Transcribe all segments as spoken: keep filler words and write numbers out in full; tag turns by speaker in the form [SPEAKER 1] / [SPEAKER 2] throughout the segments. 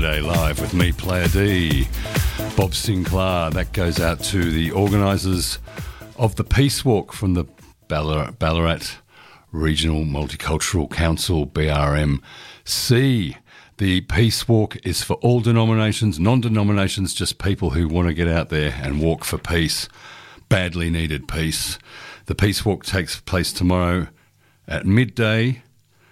[SPEAKER 1] Day live with me, Player D, Bob Sinclair. That goes out to the organisers of the Peace Walk from the Ballarat, Ballarat Regional Multicultural Council, B R M C. The Peace Walk is for all denominations, non-denominations, just people who want to get out there and walk for peace, badly needed peace. The Peace Walk takes place tomorrow at midday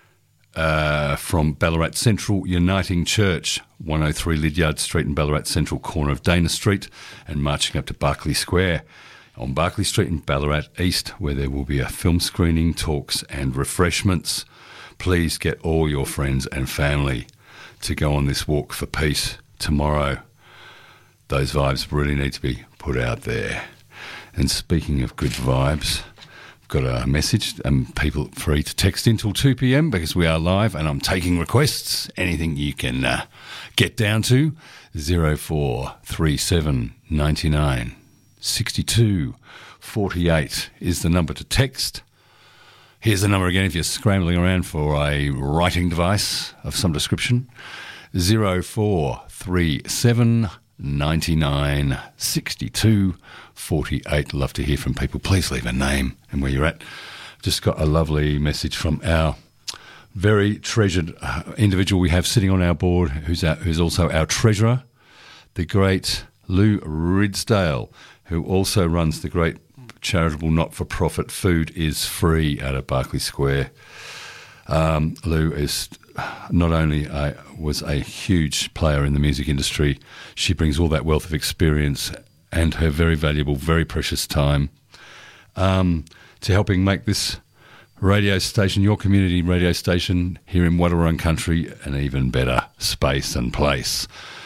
[SPEAKER 1] uh, from Ballarat Central Uniting Church, one oh three Lydiard Street in Ballarat Central, corner of Dana Street, and marching up to Berkeley Square on Berkeley Street in Ballarat East, where there will be a film screening, talks and refreshments. Please get all your friends and family to go on this walk for peace tomorrow. Those vibes really need to be put out there. And speaking of good vibes, I've got a message and people free to text in till two p.m. because we are live and I'm taking requests. Anything you can uh, get down to, zero four three seven nine nine six two four eight is the number to text. Here's the number again if you're scrambling around for a writing device of some description, zero four three seven nine nine six two four eight. Love to hear from people. Please leave a name and where you're at. Just got a lovely message from our very treasured uh, individual we have sitting on our board, who's our, who's also our treasurer, the great Lou Ridsdale, who also runs the great charitable not-for-profit Food is Free out of Berkeley Square. Um, Lou is not only a, was a huge player in the music industry, she brings all that wealth of experience and her very valuable, very precious time um, to helping make this radio station, your community radio station here in Wadawurrung Country, an even better space and place.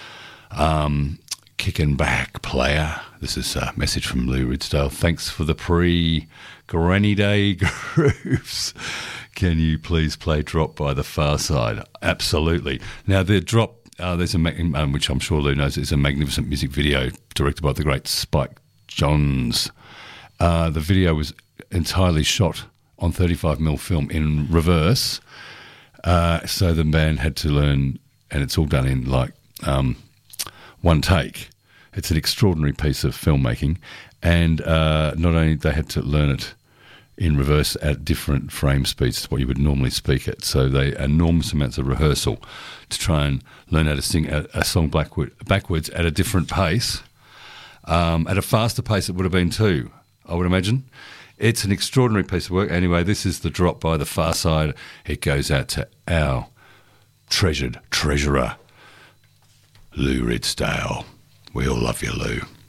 [SPEAKER 1] Um, kicking back, player. This is a message from Lou Ridsdale. Thanks for the pre-Granny Day grooves. Can you please play Drop by the Far Side? Absolutely. Now, the Drop, uh, there's a mag- um, which I'm sure Lou knows, is a magnificent music video directed by the great Spike Jonze. Uh, the video was entirely shot on thirty-five millimeter film in reverse, uh, so the band had to learn, and it's all done in like um, one take. It's an extraordinary piece of filmmaking, and uh, not only they had to learn it in reverse at different frame speeds to what you would normally speak at, so they enormous amounts of rehearsal to try and learn how to sing a, a song backward, backwards at a different pace, um, at a faster pace it would have been too, I would imagine. It's an extraordinary piece of work. Anyway, this is the Drop by the Far Side. It goes out to our treasured treasurer, Lou Ridsdale. We all love you, Lou.